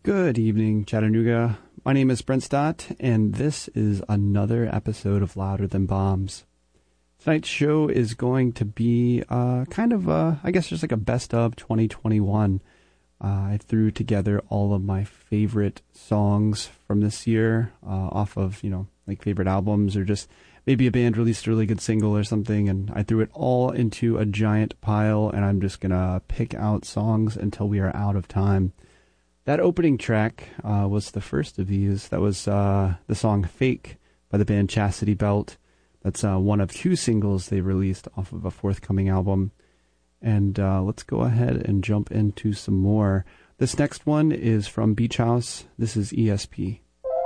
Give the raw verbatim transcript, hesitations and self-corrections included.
Good evening, Chattanooga. My name is Brent Stott, and this is another episode of Louder Than Bombs. Tonight's show is going to be uh, kind of, uh, I guess, just like a best of twenty twenty-one. Uh, I threw together all of my favorite songs from this year uh, off of, you know, like favorite albums or just maybe a band released a really good single or something, and I threw it all into a giant pile, and I'm just going to pick out songs until we are out of time. That opening track uh, was the first of these. That was uh, the song Fake by the band Chastity Belt. That's uh, one of two singles they released off of a forthcoming album. And uh, let's go ahead and jump into some more. This next one is from Beach House. This is E S P.